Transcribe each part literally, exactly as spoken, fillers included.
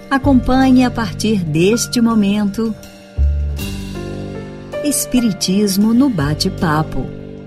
Acompanhe a partir deste momento Espiritismo no Bate-Papo.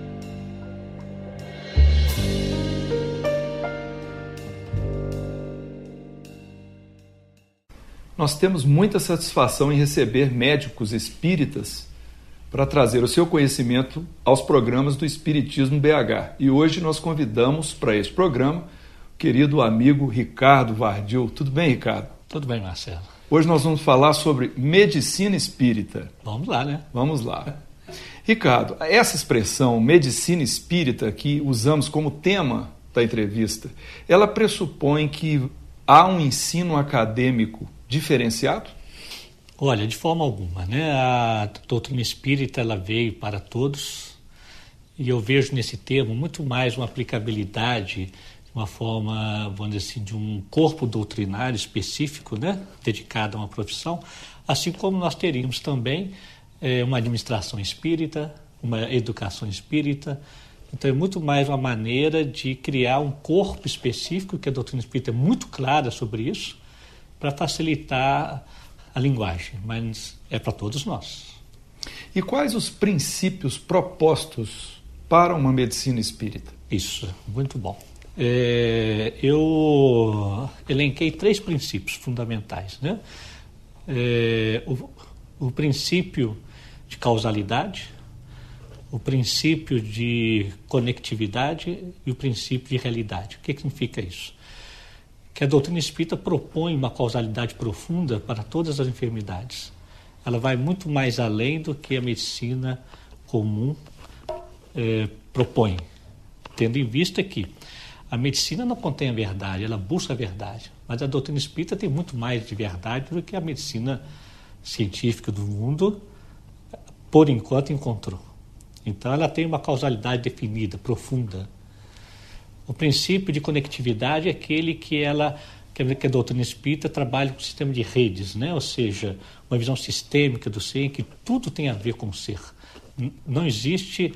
Nós temos muita satisfação em receber médicos espíritas para trazer o seu conhecimento aos programas do Espiritismo B H. E hoje nós convidamos para esse programa o querido amigo Ricardo Vardil. Tudo bem, Ricardo? Tudo bem, Marcelo. Hoje nós vamos falar sobre medicina espírita. Vamos lá, né? Vamos lá. Ricardo, essa expressão medicina espírita que usamos como tema da entrevista, ela pressupõe que há um ensino acadêmico diferenciado? Olha, de forma alguma, né? A doutrina espírita, ela veio para todos e eu vejo nesse termo muito mais uma aplicabilidade, uma forma, vamos dizer assim, de um corpo doutrinário específico, né? Dedicado a uma profissão, assim como nós teríamos também é, uma administração espírita, uma educação espírita. Então é muito mais uma maneira de criar um corpo específico, que a doutrina espírita é muito clara sobre isso, para facilitar a linguagem, mas é para todos nós. E quais os princípios propostos para uma medicina espírita? Isso, muito bom. É, eu elenquei três princípios fundamentais, né? É, o, o princípio de causalidade, o princípio de conectividade e o princípio de realidade. O que significa isso? Que a doutrina espírita propõe uma causalidade profunda para todas as enfermidades. Ela vai muito mais além do que a medicina comum é, propõe, tendo em vista que a medicina não contém a verdade, ela busca a verdade, mas a doutrina espírita tem muito mais de verdade do que a medicina científica do mundo, por enquanto, encontrou. Então ela tem uma causalidade definida, profunda. O princípio de conectividade é aquele que ela, que a doutrina espírita trabalha com o sistema de redes, né? Ou seja, uma visão sistêmica do ser, em que tudo tem a ver com o ser. Não existe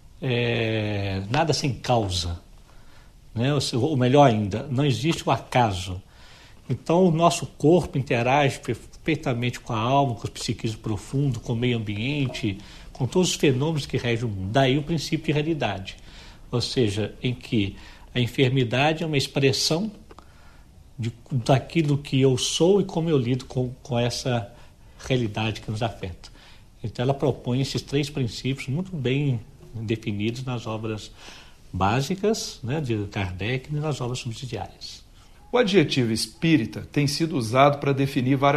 é, nada sem causa, né? Ou seja, ou melhor ainda, não existe o acaso. Então o nosso corpo interage perfeitamente com a alma, com o psiquismo profundo, com o meio ambiente, com todos os fenômenos que regem o mundo. Daí o princípio de realidade. Ou seja, em que a enfermidade é uma expressão de, daquilo que eu sou e como eu lido com, com essa realidade que nos afeta. Então ela propõe esses três princípios muito bem definidos nas obras básicas, né, de Kardec e nas obras subsidiárias. O adjetivo espírita tem sido usado para definir várias